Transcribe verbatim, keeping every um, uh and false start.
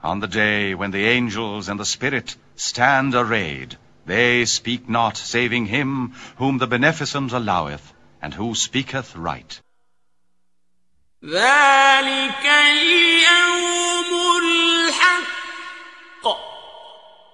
On the day when the angels and the Spirit stand arrayed, they speak not, saving him whom the beneficence alloweth, and who speaketh right. ذلك